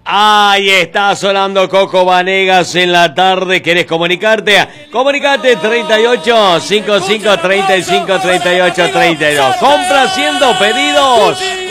Ahí está sonando Coco Vanegas en la tarde. ¿Querés comunicarte? Comunicate 38 55 35 38 32. Compra haciendo pedidos.